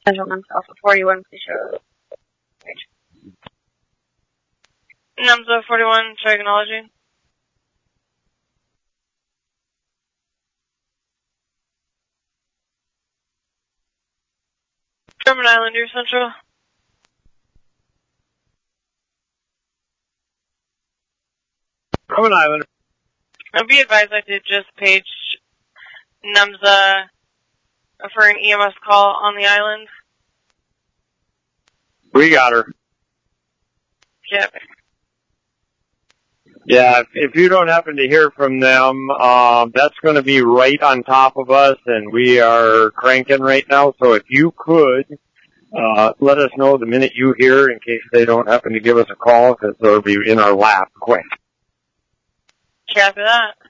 Measurements off of 41, please show. NAMSA 41, trigonology. German Island, your central. German Island. Be advised I did just page NAMSA for an EMS call on the island. We got her. Yep. Yeah, if you don't happen to hear from them, that's going to be right on top of us, and we are cranking right now. So if you could, let us know the minute you hear in case they don't happen to give us a call, because they'll be in our lap quick. Copy that.